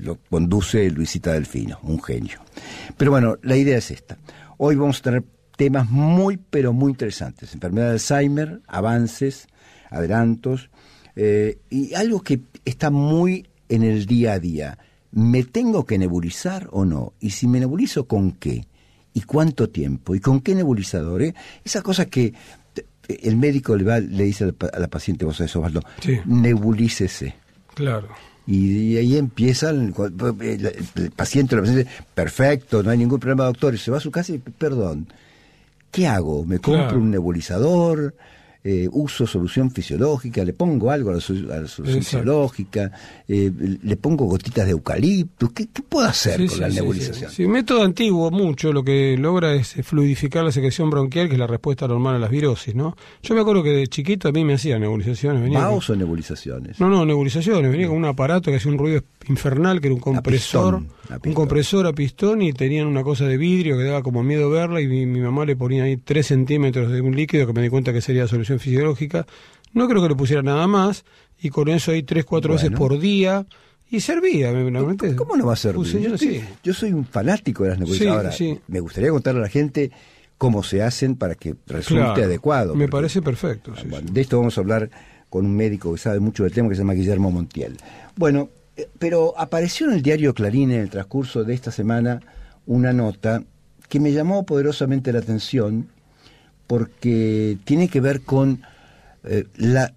lo conduce Luisita Delfino, un genio. Pero bueno, la idea es esta. Hoy vamos a tener temas muy, pero muy interesantes. Enfermedad de Alzheimer, avances, adelantos, y algo que está muy en el día a día. ¿Me tengo que nebulizar o no? Y si me nebulizo, ¿con qué? ¿Y cuánto tiempo? ¿Y con qué nebulizador? Esa cosa que el médico le dice a la paciente, vos sabés, Osvaldo, sí, nebulícese. Claro. Y ahí empieza el paciente, perfecto, no hay ningún problema, doctor, y se va a su casa y, perdón, ¿qué hago? ¿Me compro un nebulizador? ¿Uso solución fisiológica? ¿Le pongo algo a la solución fisiológica? ¿Le pongo gotitas de eucalipto? ¿Qué puedo hacer con la nebulización? Sí, método antiguo mucho, lo que logra es fluidificar la secreción bronquial, que es la respuesta normal a las virosis, ¿no? Yo me acuerdo que de chiquito a mí me hacían nebulizaciones. ¿Baos o nebulizaciones? No, nebulizaciones. Venía con un aparato que hacía un ruido infernal, que era un compresor, un compresor a pistón, y tenían una cosa de vidrio que daba como miedo verla, y mi mamá le ponía ahí 3 centímetros de un líquido que me di cuenta que sería solución fisiológica. No creo que le pusiera nada más, y con eso ahí 3-4 veces por día, y servía. ¿Cómo no va a servir? Yo soy un fanático de las nebulizadoras. Ahora, me gustaría contarle a la gente cómo se hacen para que resulte adecuado. Me parece perfecto. De esto vamos a hablar con un médico que sabe mucho del tema, que se llama Guillermo Montiel. Bueno, pero apareció en el diario Clarín en el transcurso de esta semana una nota que me llamó poderosamente la atención, porque tiene que ver con la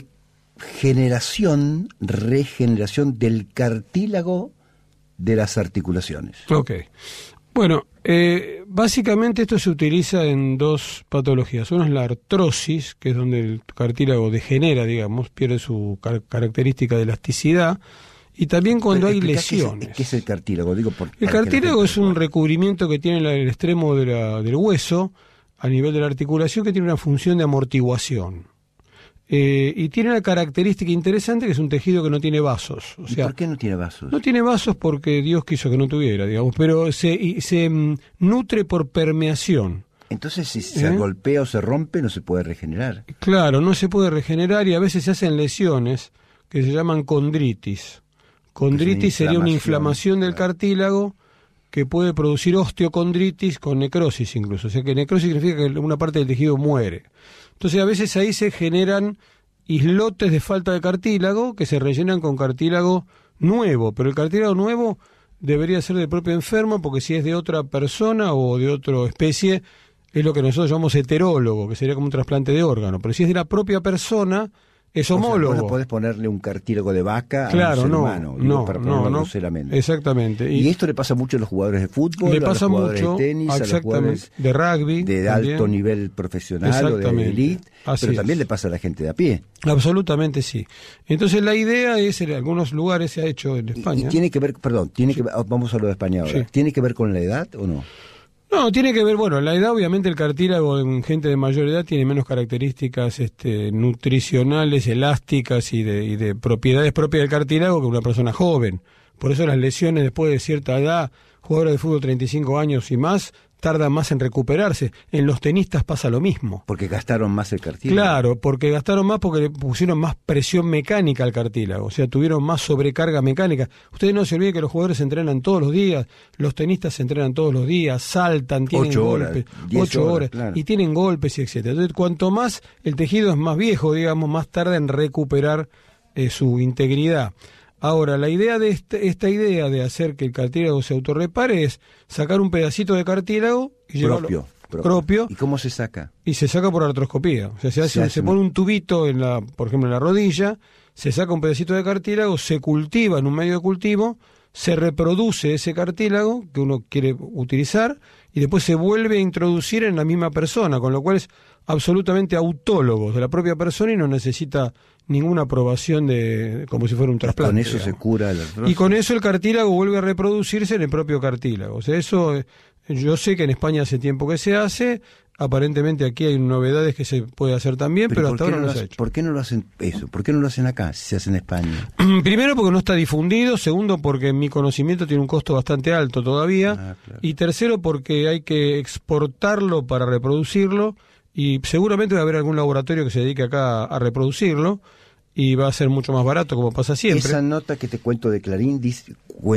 regeneración del cartílago de las articulaciones. Ok. Bueno, básicamente esto se utiliza en 2 patologías. Una es la artrosis, que es donde el cartílago degenera, digamos, pierde su característica de elasticidad, y también cuando hay lesiones. ¿Qué es el cartílago? El cartílago es un recubrimiento que tiene el extremo del hueso, a nivel de la articulación, que tiene una función de amortiguación. Y tiene una característica interesante, que es un tejido que no tiene vasos. O sea, ¿por qué no tiene vasos? No tiene vasos porque Dios quiso que no tuviera, digamos, pero se nutre por permeación. Entonces, si se golpea o se rompe, no se puede regenerar. Claro, no se puede regenerar, y a veces se hacen lesiones que se llaman condritis. Condritis sería una inflamación del cartílago que puede producir osteocondritis con necrosis incluso. O sea que necrosis significa que una parte del tejido muere. Entonces a veces ahí se generan islotes de falta de cartílago que se rellenan con cartílago nuevo, pero el cartílago nuevo debería ser del propio enfermo, porque si es de otra persona o de otra especie, es lo que nosotros llamamos heterólogo, que sería como un trasplante de órgano. Pero si es de la propia persona, es homólogo. O sea, vos no podés ponerle un cartílago de vaca a un ser humano, para ponerlo groseramente. Exactamente. Y esto le pasa mucho a los jugadores de fútbol, a los jugadores de tenis, a los jugadores de rugby, de alto nivel profesional o de elite, pero también le pasa a la gente de a pie. Absolutamente sí. Entonces la idea es, en algunos lugares se ha hecho en España. Y tiene que ver, vamos a lo de España ahora. Sí. ¿Tiene que ver con la edad o no? No, tiene que ver, la edad, obviamente el cartílago en gente de mayor edad tiene menos características nutricionales, elásticas y de propiedades propias del cartílago que una persona joven. Por eso las lesiones después de cierta edad, jugadores de fútbol 35 años y más, tardan más en recuperarse. En los tenistas pasa lo mismo. Porque gastaron más el cartílago. Claro, porque gastaron más, porque le pusieron más presión mecánica al cartílago, o sea, tuvieron más sobrecarga mecánica. Ustedes no se olviden que los jugadores se entrenan todos los días, los tenistas se entrenan todos los días, saltan, tienen golpes, 8 horas, claro, y tienen golpes y etcétera. Entonces, cuanto más el tejido es más viejo, digamos, más tarda en recuperar su integridad. Ahora, la idea de esta idea de hacer que el cartílago se autorrepare es sacar un pedacito de cartílago y llevarlo propio. ¿Y cómo se saca? Y se saca por artroscopía. O sea, se pone un tubito por ejemplo, en la rodilla, se saca un pedacito de cartílago, se cultiva en un medio de cultivo, se reproduce ese cartílago que uno quiere utilizar y después se vuelve a introducir en la misma persona, con lo cual es absolutamente autólogo de la propia persona y no necesita ninguna aprobación como si fuera un trasplante. Con eso se cura la artrosis. Y con eso el cartílago vuelve a reproducirse en el propio cartílago. O sea, eso yo sé que en España hace tiempo que se hace, aparentemente aquí hay novedades que se puede hacer también, pero hasta ahora no se ha hecho. ¿Por qué no lo hacen eso? ¿Por qué no lo hacen acá, si se hace en España? Primero, porque no está difundido. Segundo, porque mi conocimiento tiene un costo bastante alto todavía. Claro. Y tercero, porque hay que exportarlo para reproducirlo. Y seguramente va a haber algún laboratorio que se dedique acá a reproducirlo y va a ser mucho más barato, como pasa siempre. Esa nota que te cuento de Clarín dice